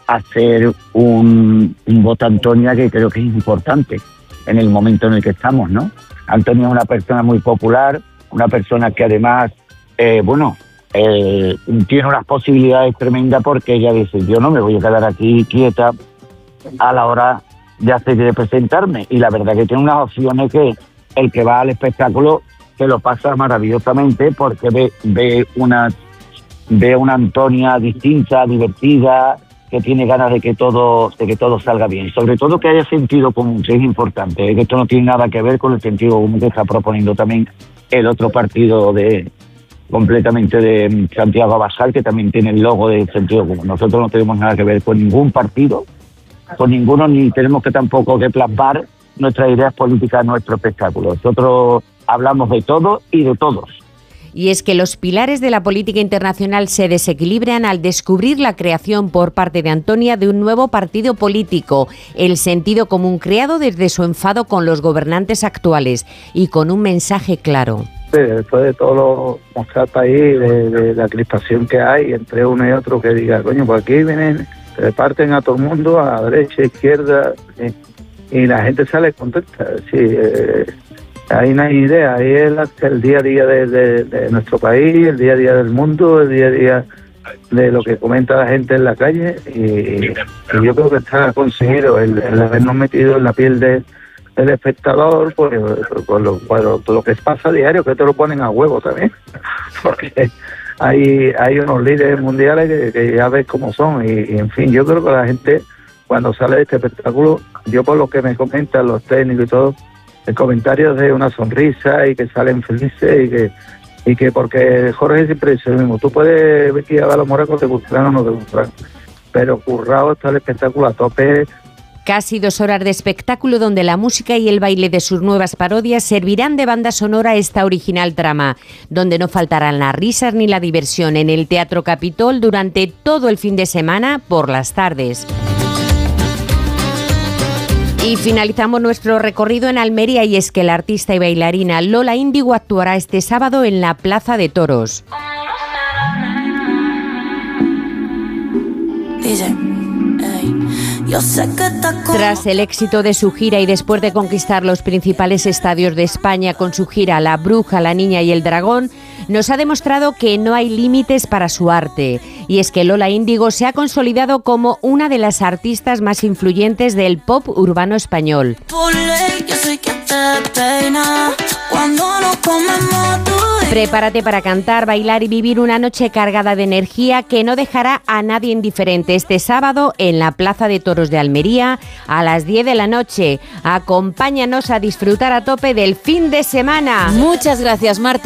hacer un voto a Antonia, que creo que es importante en el momento en el que estamos, ¿no? Antonia es una persona muy popular, una persona que además, tiene unas posibilidades tremendas, porque ella dice, yo no me voy a quedar aquí quieta a la hora de hacer y de presentarme. Y la verdad que tiene unas opciones que el que va al espectáculo se lo pasa maravillosamente, porque ve una Antonia distinta, divertida, que tiene ganas de que todo salga bien. Sobre todo que haya sentido común, que es importante, que esto no tiene nada que ver con el sentido común que está proponiendo también el otro partido completamente de Santiago Abascal, que también tiene el logo de sentido común. Nosotros no tenemos nada que ver con ningún partido, con ninguno, ni tenemos que tampoco que plasmar nuestras ideas políticas en nuestro espectáculo. Nosotros hablamos de todo y de todos. Y es que los pilares de la política internacional se desequilibran al descubrir la creación por parte de Antonia de un nuevo partido político, el sentido común, creado desde su enfado con los gobernantes actuales y con un mensaje claro. Después de todo lo mostrar el país, de la crispación que hay entre uno y otro, que diga, coño, pues aquí vienen, se reparten a todo el mundo, a derecha, izquierda, y la gente sale contenta. Sí, ahí no hay idea, ahí es el día a día de nuestro país, el día a día del mundo, el día a día de lo que comenta la gente en la calle, y yo creo que está conseguido el habernos metido en la piel del espectador, por lo que pasa a diario, que te lo ponen a huevo también, porque hay unos líderes mundiales que ya ves cómo son, y en fin, yo creo que la gente cuando sale de este espectáculo, yo por lo que me comentan los técnicos y todo, el comentario de una sonrisa y que salen felices, y que porque Jorge siempre dice lo mismo, tú puedes vestir a los moracos, te gustarán o no te gustarán, pero currado está el espectáculo a tope. Casi 2 horas de espectáculo donde la música y el baile de sus nuevas parodias servirán de banda sonora a esta original trama, donde no faltarán las risas ni la diversión en el Teatro Capitol durante todo el fin de semana por las tardes. Y finalizamos nuestro recorrido en Almería, y es que la artista y bailarina Lola Índigo actuará este sábado en la Plaza de Toros. Tras el éxito de su gira y después de conquistar los principales estadios de España con su gira La Bruja, la Niña y el Dragón, nos ha demostrado que no hay límites para su arte. Y es que Lola Índigo se ha consolidado como una de las artistas más influyentes del pop urbano español. Prepárate para cantar, bailar y vivir una noche cargada de energía que no dejará a nadie indiferente este sábado en la Plaza de Toros de Almería a las 10 de la noche. Acompáñanos a disfrutar a tope del fin de semana. Muchas gracias, Marta.